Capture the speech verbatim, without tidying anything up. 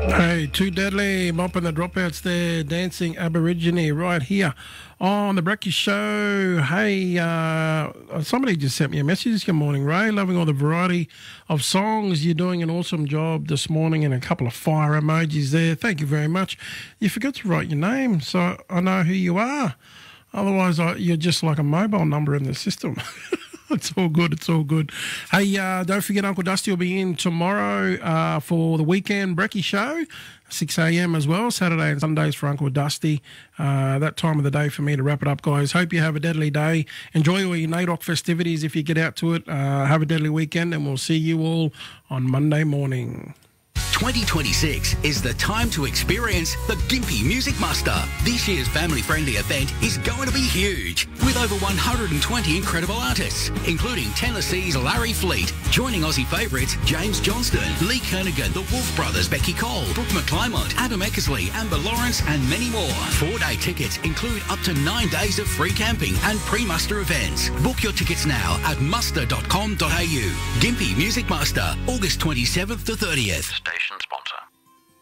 Hey, Too Deadly, mopping the dropouts there, dancing Aborigine right here on the Brekkie Show. Hey, uh, somebody just sent me a message. Good morning, Ray. Loving all the variety of songs. You're doing an awesome job this morning, and a couple of fire emojis there. Thank you very much. You forgot to write your name, so I know who you are. Otherwise, I, you're just like a mobile number in the system. It's all good. It's all good. Hey, uh, don't forget Uncle Dusty will be in tomorrow uh, for the weekend Brekkie Show, six a.m. as well, Saturday and Sundays for Uncle Dusty. Uh, that time of the day for me to wrap it up, guys. Hope you have a deadly day. Enjoy all your NAIDOC festivities if you get out to it. Uh, have a deadly weekend, and we'll see you all on Monday morning. twenty twenty-six is the time to experience the Gympie Music Muster. This year's family-friendly event is going to be huge, with over one hundred twenty incredible artists, including Tennessee's Larry Fleet, joining Aussie favourites James Johnston, Lee Kernaghan, the Wolf Brothers, Becky Cole, Brooke McClymont, Adam Eckersley, Amber Lawrence, and many more. Four-day tickets include up to nine days of free camping and pre-muster events. Book your tickets now at muster dot com dot a u. Gympie Music Muster, August twenty-seventh to thirtieth. Station sponsor.